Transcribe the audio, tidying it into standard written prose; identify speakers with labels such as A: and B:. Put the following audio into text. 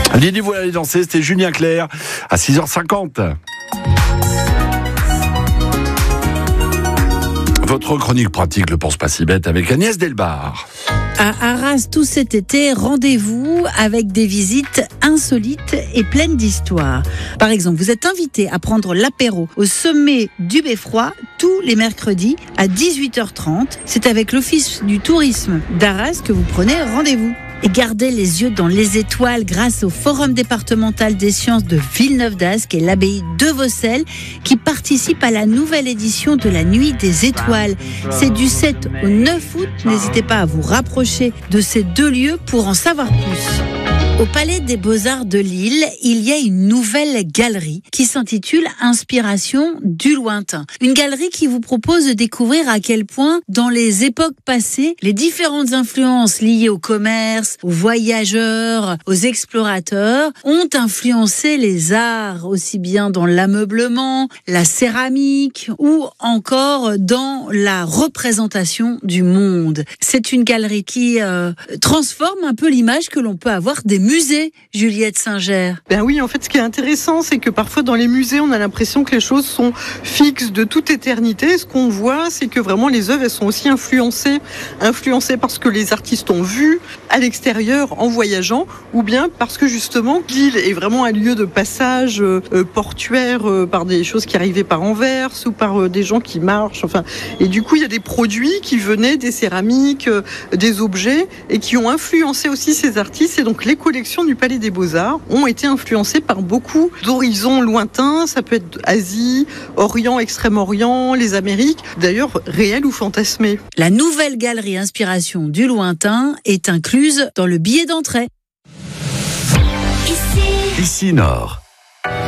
A: Lily, vous allez danser, c'était Julien Clerc à 6h50. Votre chronique pratique, le pense pas si bête, avec Agnès Delbar.
B: À Arras, tout cet été, rendez-vous avec des visites insolites et pleines d'histoires. Par exemple, vous êtes invité à prendre l'apéro au sommet du Beffroi tous les mercredis à 18h30. C'est avec l'Office du tourisme d'Arras que vous prenez rendez-vous. Et gardez les yeux dans les étoiles grâce au Forum départemental des sciences de Villeneuve-d'Ascq et l'abbaye de Vaucelles qui participent à la nouvelle édition de la Nuit des étoiles. C'est du 7 au 9 août. N'hésitez pas à vous rapprocher de ces deux lieux pour en savoir plus. Au Palais des Beaux-Arts de Lille, il y a une nouvelle galerie qui s'intitule Inspiration du lointain. Une galerie qui vous propose de découvrir à quel point, dans les époques passées, les différentes influences liées au commerce, aux voyageurs, aux explorateurs, ont influencé les arts, aussi bien dans l'ameublement, la céramique ou encore dans la représentation du monde. C'est une galerie qui transforme un peu l'image que l'on peut avoir des musée, Juliette Singer.
C: Ben oui, en fait, ce qui est intéressant, c'est que parfois dans les musées, on a l'impression que les choses sont fixes de toute éternité. Ce qu'on voit, c'est que vraiment les œuvres, elles sont aussi influencées par ce que les artistes ont vu à l'extérieur en voyageant, ou bien parce que justement, l'île est vraiment un lieu de passage portuaire par des choses qui arrivaient par Anvers ou par des gens qui marchent. Enfin, et du coup, il y a des produits qui venaient des céramiques, des objets, et qui ont influencé aussi ces artistes. Et donc, les collections du Palais des Beaux-Arts ont été influencées par beaucoup d'horizons lointains. Ça peut être Asie, Orient, Extrême-Orient, les Amériques, d'ailleurs réels ou fantasmés.
B: La nouvelle galerie Inspiration du lointain est incluse dans le billet d'entrée.
D: Ici Nord.